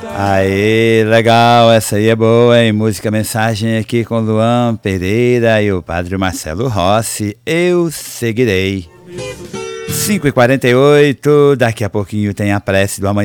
Aí, legal, essa aí é boa, hein? Música Mensagem aqui com Luan Pereira e o Padre Marcelo Rossi, Eu Seguirei. 5h48, daqui a pouquinho tem a prece do amanhã.